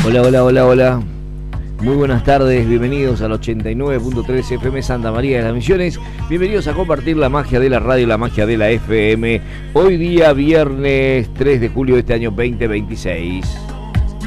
Hola, hola, hola, hola. Muy buenas tardes, bienvenidos al 89.3 FM Santa María de las Misiones. Bienvenidos a compartir la magia de la radio y la magia de la FM. Hoy día viernes 3 de julio de este año 2026.